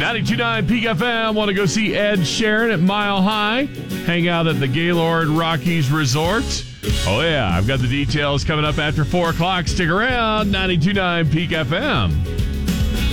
92.9 Peak FM. Want to go see Ed Sheeran at Mile High? Hang out at the Gaylord Rockies Resort? Oh, yeah. I've got the details coming up after 4 o'clock. Stick around. 92.9 Peak FM.